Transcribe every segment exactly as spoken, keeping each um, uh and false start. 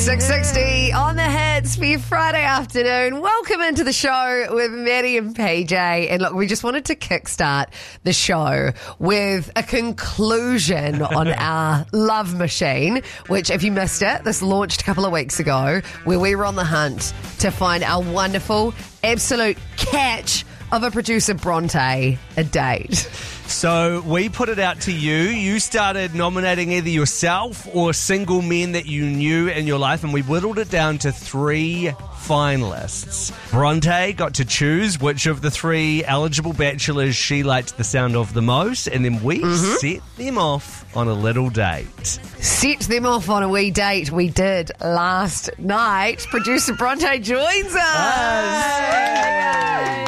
six sixty on the hits for your Friday afternoon. Welcome into the show with Maddie and P J. And look, we just wanted to kickstart the show with a conclusion on our Love Machine, which, if you missed it, this launched a couple of weeks ago, where we were on the hunt to find our wonderful, absolute catch of a producer Bronte a date. So we put it out to you. You started nominating either yourself or single men that you knew in your life, and we whittled it down to three finalists. Bronte got to choose which of the three eligible bachelors she liked the sound of the most, and then we mm-hmm. set them off on a little date. Set them off on a wee date we did last night. Producer Bronte joins us. Hey.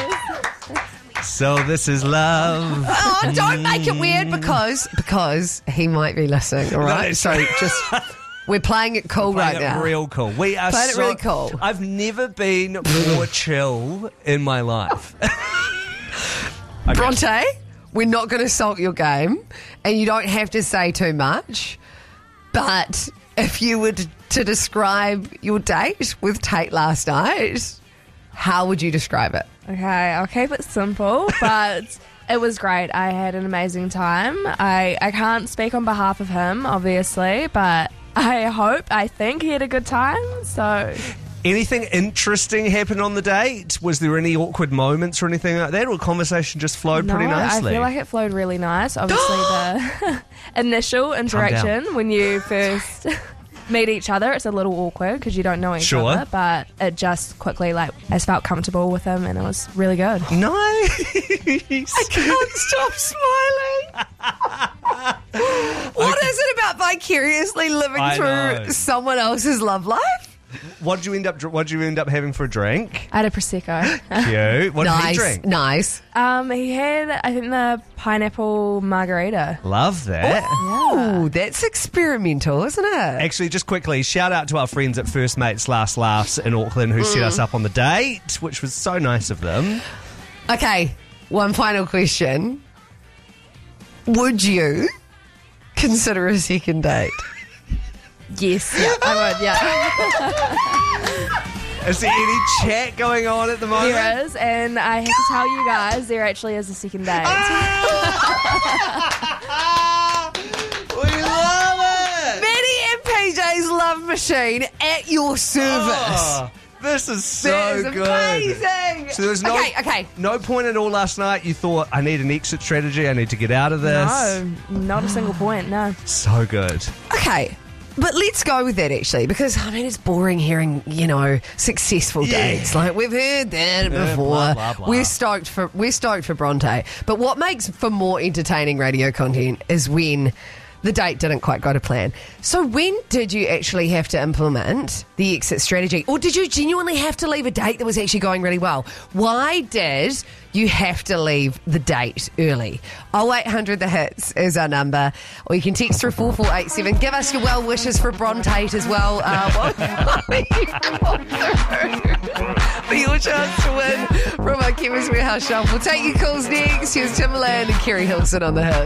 So this is love. Oh, don't make it weird because because he might be listening, all right? No, so just, we're playing it cool playing right it now. real cool. We are playing so, it really cool. I've never been more chill in my life. Okay. Bronte, we're not going to salt your game, and you don't have to say too much, but if you were to, to describe your date with Tate last night, how would you describe it? Okay, I'll keep it simple, but it was great. I had an amazing time. I, I can't speak on behalf of him, obviously, but I hope, I think he had a good time, so... Anything interesting happened on the date? Was there any awkward moments or anything like that, or conversation just flowed no, pretty nicely? I feel like it flowed really nice. Obviously, the initial interaction when you first... meet each other, it's a little awkward because you don't know each sure. other, but it just quickly, like, I just felt comfortable with him and it was really good. Nice. I can't stop smiling. What is it about vicariously living I through know. someone else's love life? What did you end up? What did you end up having for a drink? I had a Prosecco. Cute. What nice, did he drink? Nice. Um, he had, I think, the pineapple margarita. Love that. Oh, yeah. That's experimental, isn't it? Actually, just quickly, shout out to our friends at First Mates Last Laughs in Auckland who mm. set us up on the date, which was so nice of them. Okay, one final question. Would you consider a second date? Yes, yeah, I would, yeah. Is there any chat going on at the moment? There is, and I have to tell you guys, there actually is a second date. We love it! Maddie and P J's Love Machine at your service. Oh, this is so that is good. Amazing. So there was no, okay, okay. no point at all last night you thought, I need an exit strategy, I need to get out of this? No, not a single point, no. So good. Okay. But let's go with that, actually, because, I mean, it's boring hearing, you know, successful yeah. dates. Like, we've heard that yeah, before. Blah, blah, blah. We're stoked for we're stoked for Bronte. But what makes for more entertaining radio content is when the date didn't quite go to plan. So when did you actually have to implement the exit strategy? Or did you genuinely have to leave a date that was actually going really well? Why did you have to leave the date early? oh eight hundred the hits is our number. Or you can text through four four eight seven. Give us your well wishes for Bronte as well. Uh, for your chance to win from our Chemist Warehouse shelf. We'll take your calls next. Here's Timberland and Kerry Hilson on the hits.